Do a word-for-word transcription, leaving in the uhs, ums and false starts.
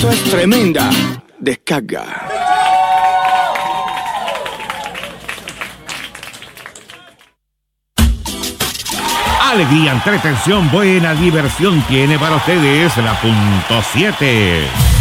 Esto es tremenda descarga. Alegría, entretención, buena diversión tiene para ustedes la punto siete.